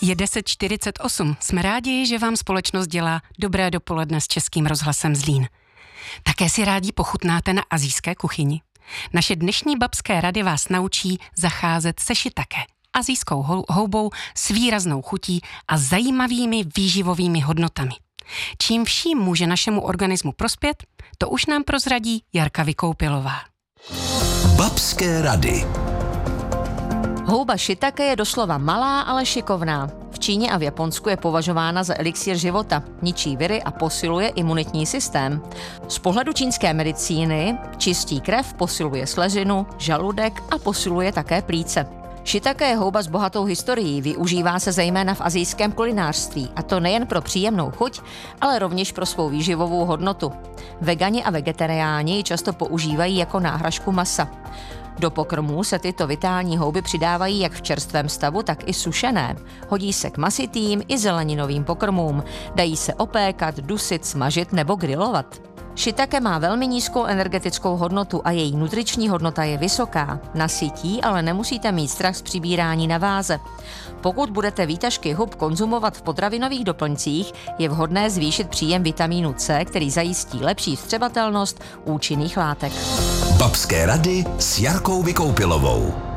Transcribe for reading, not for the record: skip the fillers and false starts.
Je 10:48. Jsme rádi, že vám společnost dělá dobré dopoledne s Českým rozhlasem Zlín. Také si rádi pochutnáte na asijské kuchyni. Naše dnešní babské rady vás naučí zacházet se shiitake, asijskou houbou s výraznou chutí a zajímavými výživovými hodnotami. Čím vším může našemu organismu prospět, to už nám prozradí Jarka Vykoupilová. Babské rady. Houba shiitake je doslova malá, ale šikovná. V Číně a v Japonsku je považována za elixír života, ničí viry a posiluje imunitní systém. Z pohledu čínské medicíny čistí krev, posiluje slezinu, žaludek a posiluje také plíce. Shiitake je houba s bohatou historií, využívá se zejména v asijském kulinářství, a to nejen pro příjemnou chuť, ale rovněž pro svou výživovou hodnotu. Vegani a vegetariáni ji často používají jako náhražku masa. Do pokrmů se tyto vitální houby přidávají jak v čerstvém stavu, tak i sušené. Hodí se k masitým i zeleninovým pokrmům. Dají se opékat, dusit, smažit nebo grilovat. Shiitake má velmi nízkou energetickou hodnotu a její nutriční hodnota je vysoká. Nasytí, ale nemusíte mít strach z přibírání na váze. Pokud budete výtažky hub konzumovat v potravinových doplňcích, je vhodné zvýšit příjem vitamínu C, který zajistí lepší vstřebatelnost účinných látek. Babské rady s Jarkou Vykoupilovou.